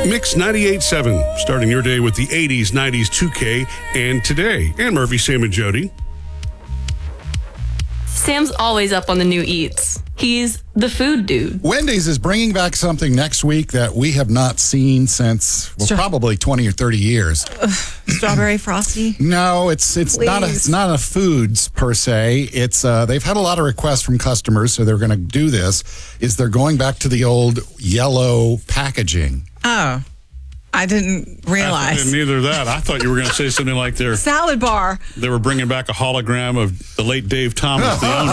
Mix 98.7, starting your day with the 80s, 90s, 2K, and today. Ann Murphy, Sam and Jody. Sam's always up on the new eats. He's the food dude. Wendy's is bringing back something next week that we have not seen since probably 20 or 30 years. Strawberry Frosty? No, it's not a foods per se. It's they've had a lot of requests from customers, so they're going to do this. They're going back to the old yellow packaging. Oh, I didn't realize. Neither that. I thought you were going to say something like Salad bar. they were bringing back a hologram of the late Dave Thomas, the owner.